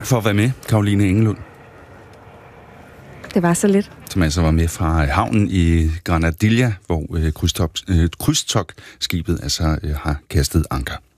For at være med, Caroline Engelund. Det var så lidt. Som altså var med fra havnen i Granadilla, hvor krydstogtskibet altså har kastet anker.